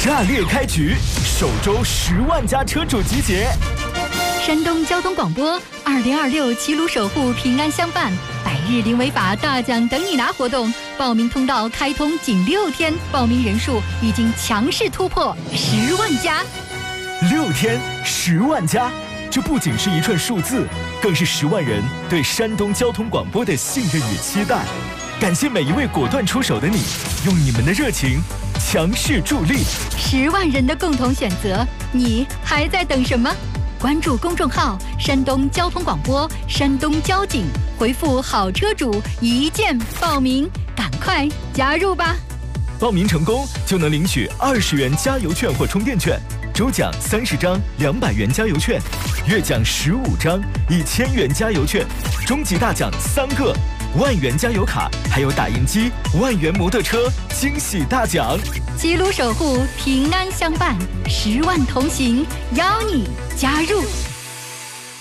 炸裂开局，首周10万家车主集结。 山东交通广播2026齐鲁守护平安相伴100日零违法大奖等你拿活动，报名通道开通仅6天，报名人数已经强势突破10万家。 6天10万家，这不仅是一串数字，更是10万人对山东交通广播的信任与期待。感谢每一位果断出手的你，用你们的热情强势助力 10万人的共同选择，你还在等什么？关注公众号山东交通广播、山东交警，回复好车主一键报名，赶快加入吧！ 报名成功就能领取20元加油券或充电券，周奖30张200元加油券，月奖15张1000元加油券，终极大奖3个10000元加油卡，还有打印机、10000元摩托车惊喜大奖。 齐鲁守护平安相伴，10万同行，邀你加入。